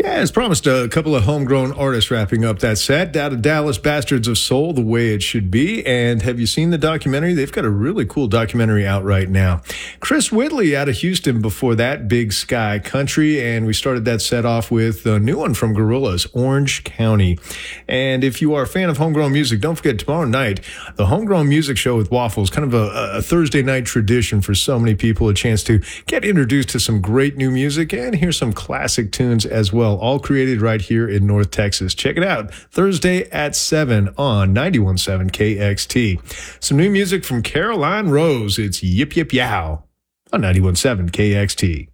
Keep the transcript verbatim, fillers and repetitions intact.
Yeah, as promised, a couple of homegrown artists wrapping up that set. Out of Dallas, Bastards of Soul, The Way It Should Be. And have you seen the documentary? They've got a really cool documentary out right now. Chris Whitley out of Houston before that, Big Sky Country. And we started that set off with a new one from Gorillaz, Orange County. And if you are a fan of homegrown music, don't forget tomorrow night, the Homegrown Music Show with Waffles, kind of a, a Thursday night tradition for so many people, a chance to get introduced to some great new music and hear some classic tunes as well. All created right here in North Texas. Check it out. Thursday at seven on ninety-one point seven K X T. Some new music from Caroline Rose. It's Yip Yip Yow on ninety-one point seven K X T.